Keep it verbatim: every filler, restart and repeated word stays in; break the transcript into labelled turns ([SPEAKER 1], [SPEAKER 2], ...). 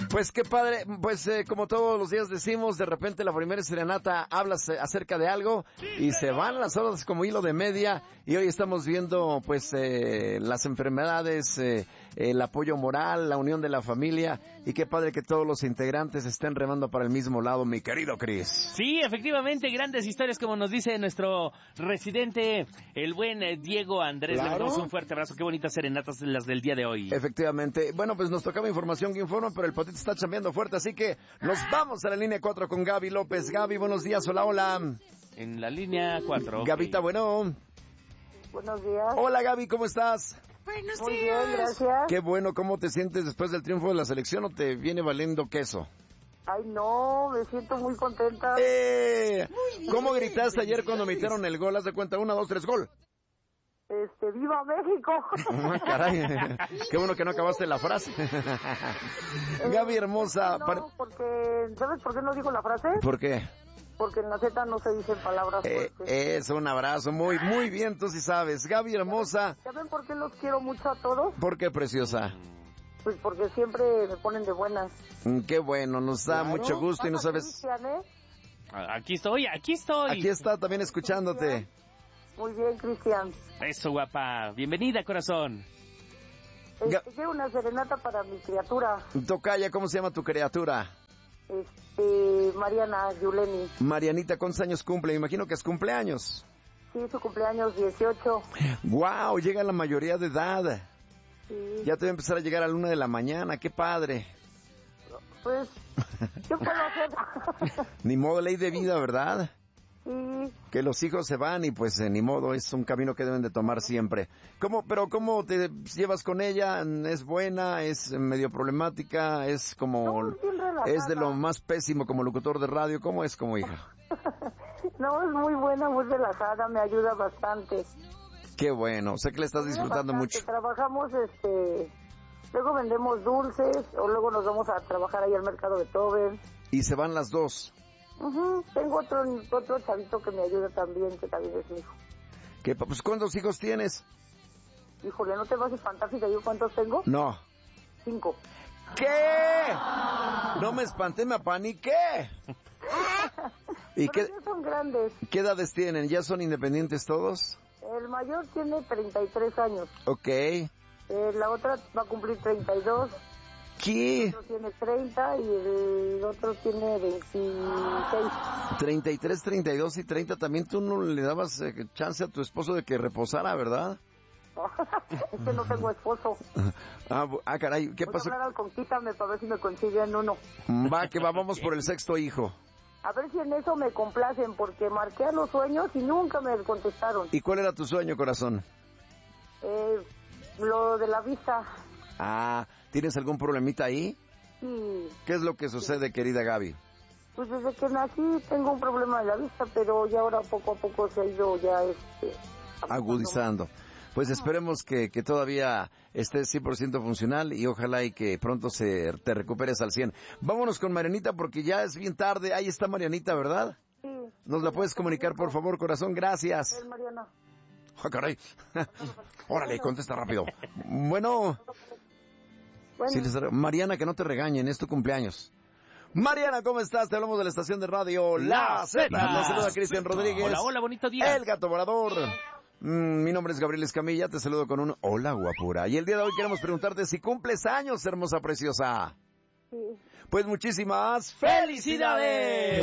[SPEAKER 1] Pues qué padre, pues eh, como todos los días decimos, de repente la primera serenata habla acerca de algo y se van las horas como hilo de media y hoy estamos viendo pues eh, las enfermedades, eh, el apoyo moral, la unión de la familia y qué padre que todos los integrantes estén remando para el mismo lado, mi querido Chris.
[SPEAKER 2] Sí, efectivamente, grandes historias como nos dice nuestro residente, el buen eh, Diego Andrés.
[SPEAKER 1] Claro.
[SPEAKER 2] Le mandamos un fuerte abrazo, qué bonitas serenatas las del día de hoy.
[SPEAKER 1] Efectivamente, bueno pues nos tocaba información que informa, pero el patito está chambeando fuerte, así que nos vamos a la línea cuatro con Gaby López. Gaby, buenos días, hola, hola.
[SPEAKER 2] En la línea cuatro.
[SPEAKER 1] Gavita,
[SPEAKER 2] okay.
[SPEAKER 1] bueno.
[SPEAKER 3] Buenos días.
[SPEAKER 1] Hola Gaby, ¿cómo estás?
[SPEAKER 3] Buenos Muy días. Bien, gracias.
[SPEAKER 1] Qué bueno, ¿cómo te sientes después del triunfo de la selección o te viene valiendo queso?
[SPEAKER 3] Ay, no, me siento muy contenta.
[SPEAKER 1] ¡Eh! Muy bien, ¿cómo gritaste ayer cuando metieron el gol? Haz de cuenta, una, dos, tres, gol.
[SPEAKER 3] Este, ¡viva México!
[SPEAKER 1] Ah, caray, qué bueno que no acabaste la frase. Gaby hermosa.
[SPEAKER 3] No,
[SPEAKER 1] para...
[SPEAKER 3] porque, ¿sabes por qué no digo la frase?
[SPEAKER 1] ¿Por qué?
[SPEAKER 3] Porque en la Z no se dicen palabras
[SPEAKER 1] eh,
[SPEAKER 3] fuertes.
[SPEAKER 1] Eso, un abrazo, muy, muy bien, tú sí sabes. Gaby hermosa.
[SPEAKER 3] ¿Saben por qué los quiero mucho a todos?
[SPEAKER 1] ¿Por qué, preciosa?
[SPEAKER 3] Pues porque siempre me ponen de buenas.
[SPEAKER 1] Mm, qué bueno, nos da
[SPEAKER 3] claro.
[SPEAKER 1] mucho gusto y no sabes...
[SPEAKER 3] Cristian, ¿eh?
[SPEAKER 2] Aquí estoy, aquí estoy.
[SPEAKER 1] Aquí está también escuchándote.
[SPEAKER 3] Muy bien, Cristian.
[SPEAKER 2] Eso, guapa. Bienvenida, corazón.
[SPEAKER 3] Este, quiero una serenata para mi criatura.
[SPEAKER 1] Tocaya, ¿cómo se llama tu criatura?
[SPEAKER 3] Este, Mariana Yuleni.
[SPEAKER 1] Marianita, ¿cuántos años cumple? Me imagino que es cumpleaños.
[SPEAKER 3] Sí, su cumpleaños dieciocho.
[SPEAKER 1] Wow, llega a la mayoría de edad.
[SPEAKER 3] Sí.
[SPEAKER 1] Ya te va a empezar a llegar a la una de la mañana, qué padre.
[SPEAKER 3] Pues, ¿qué puedo hacer?
[SPEAKER 1] Ni modo, ley de vida, ¿verdad?
[SPEAKER 3] Sí.
[SPEAKER 1] Que los hijos se van y pues eh, ni modo, es un camino que deben de tomar siempre. ¿Cómo, pero cómo te llevas con ella? ¿Es buena? ¿Es medio problemática? ¿Es como...
[SPEAKER 3] No,
[SPEAKER 1] es de lo más pésimo como locutor de radio? ¿Cómo es como hija?
[SPEAKER 3] No, es muy buena, muy relajada, me ayuda bastante.
[SPEAKER 1] Qué bueno, sé que le estás disfrutando
[SPEAKER 3] bastante.
[SPEAKER 1] mucho.
[SPEAKER 3] Trabajamos, este... Luego vendemos dulces, o luego nos vamos a trabajar ahí al mercado de Tober.
[SPEAKER 1] Y se van las dos.
[SPEAKER 3] Uh-huh. Tengo otro otro chavito que me ayuda también, que también es mi hijo.
[SPEAKER 1] ¿Qué, pues cuántos hijos tienes?
[SPEAKER 3] Híjole, ¿no te vas a espantar si te digo cuántos tengo?
[SPEAKER 1] No.
[SPEAKER 3] Cinco.
[SPEAKER 1] ¿Qué? No me espanté, me apaniqué. ¿Y qué,
[SPEAKER 3] ya son grandes.
[SPEAKER 1] ¿Qué edades tienen? ¿Ya son independientes todos?
[SPEAKER 3] El mayor tiene treinta y tres años.
[SPEAKER 1] Ok.
[SPEAKER 3] Eh, la otra va a cumplir treinta y dos.
[SPEAKER 1] ¿Qué?
[SPEAKER 3] El otro tiene treinta y el otro tiene veintiséis.
[SPEAKER 1] treinta y tres, treinta y dos y treinta. También tú no le dabas eh, chance a tu esposo de que reposara, ¿verdad?
[SPEAKER 3] Es que no tengo esposo.
[SPEAKER 1] Ah, ah caray, ¿qué
[SPEAKER 3] Voy
[SPEAKER 1] pasó?
[SPEAKER 3] a hablar al Conquítame para ver si me consiguen uno.
[SPEAKER 1] Va, que va, vamos por el sexto hijo.
[SPEAKER 3] A ver si en eso me complacen, porque marqué a los sueños y nunca me contestaron.
[SPEAKER 1] ¿Y cuál era tu sueño, corazón?
[SPEAKER 3] Eh, lo de la vista.
[SPEAKER 1] Ah, ¿tienes algún problemita ahí?
[SPEAKER 3] Sí.
[SPEAKER 1] ¿Qué es lo que sucede, querida Gaby?
[SPEAKER 3] Pues desde que nací tengo un problema de la vista, pero ya ahora poco a poco se ha ido ya este...
[SPEAKER 1] agudizando. Pues esperemos que, que todavía estés cien por ciento funcional y ojalá y que pronto se te recuperes al cien. Vámonos con Marianita porque ya es bien tarde. Ahí está Marianita, ¿verdad?
[SPEAKER 3] Sí.
[SPEAKER 1] ¿Nos la puedes comunicar, por favor, corazón? Gracias.
[SPEAKER 3] Es Mariana.
[SPEAKER 1] ¡Ah, caray! Órale, contesta rápido. Bueno...
[SPEAKER 3] Bueno.
[SPEAKER 1] Sí, les... Mariana, que no te regañen, es tu cumpleaños. Mariana, ¿cómo estás? Te hablamos de la estación de radio La Z. Nos saluda Cristian Rodríguez.
[SPEAKER 2] Hola, hola, bonito día.
[SPEAKER 1] El gato volador. Mm, mi nombre es Gabriel Escamilla, te saludo con un hola, guapura. Y el día de hoy queremos preguntarte si cumples años, hermosa preciosa.
[SPEAKER 3] Sí.
[SPEAKER 1] Pues muchísimas felicidades.